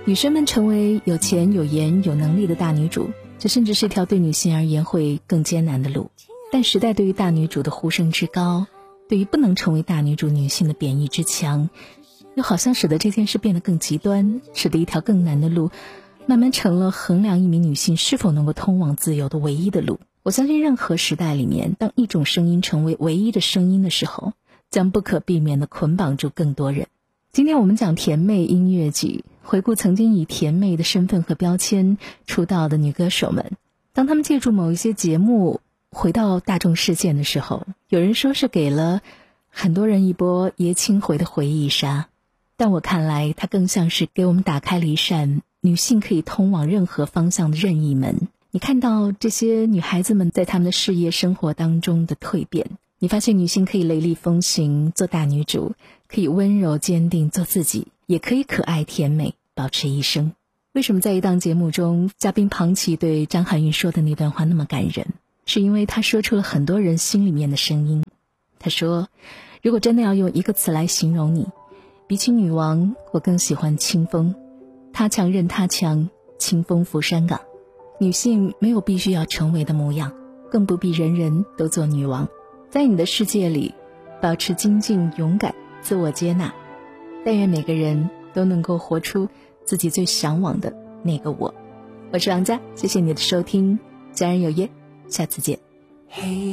女生们成为有钱有颜有能力的大女主，这甚至是条对女性而言会更艰难的路。但时代对于大女主的呼声之高，对于不能成为大女主女性的贬义之强，又好像使得这件事变得更极端，使得一条更难的路慢慢成了衡量一名女性是否能够通往自由的唯一的路。我相信任何时代里面，当一种声音成为唯一的声音的时候，将不可避免地捆绑住更多人。今天我们讲甜妹音乐季，回顾曾经以甜妹的身份和标签出道的女歌手们，当她们借助某一些节目回到大众视线的时候，有人说是给了很多人一波爷青回的回忆杀，但我看来它更像是给我们打开了一扇女性可以通往任何方向的任意门。你看到这些女孩子们在她们的事业生活当中的蜕变，你发现女性可以雷厉风行做大女主，可以温柔坚定做自己，也可以可爱甜美保持一生。为什么在一档节目中，嘉宾庞琦对张含韵说的那段话那么感人？是因为他说出了很多人心里面的声音。他说，如果真的要用一个词来形容你，比起女王，我更喜欢清风。他强任他强，清风拂山岗。女性没有必须要成为的模样，更不必人人都做女王。在你的世界里，保持精进勇敢，自我接纳。但愿每个人都能够活出自己最向往的那个我。我是王佳，谢谢你的收听，家人有约，下次见。